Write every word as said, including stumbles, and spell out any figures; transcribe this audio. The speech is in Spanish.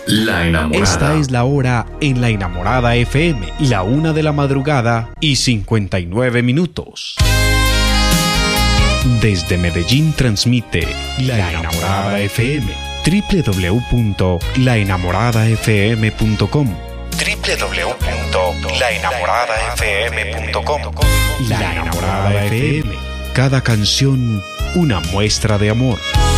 La Enamorada. Esta es la hora en La Enamorada F M, la una de la madrugada y cincuenta y nueve minutos. Desde Medellín transmite La Enamorada F M. doble u doble u doble u punto la enamorada f m punto com doble u doble u doble u punto la enamorada f m punto com. La Enamorada F M. Cada canción una muestra de amor.